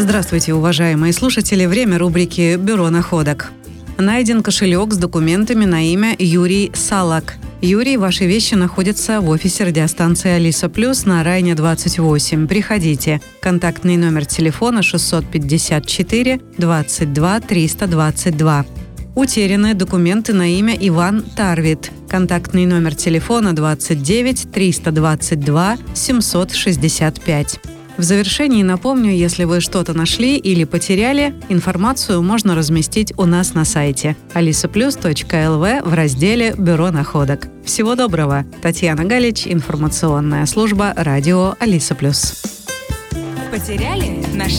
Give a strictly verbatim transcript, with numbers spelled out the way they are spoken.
Здравствуйте, уважаемые слушатели. Время рубрики «Бюро находок». Найден кошелек с документами на имя Юрий Салак. Юрий, ваши вещи находятся в офисе радиостанции «Алиса Плюс» на Райне двадцать восемь. Приходите. Контактный номер телефона шестьсот пятьдесят четыре двадцать два триста двадцать два. Утеряны документы на имя Иван Тарвит. Контактный номер телефона двадцать девять триста двадцать два семьсот шестьдесят пять. В завершении напомню, если вы что-то нашли или потеряли, информацию можно разместить у нас на сайте алиса плюс точка эл ви в разделе «Бюро находок». Всего доброго! Татьяна Галич, информационная служба радио «Алиса Плюс». Потеряли? Нашли?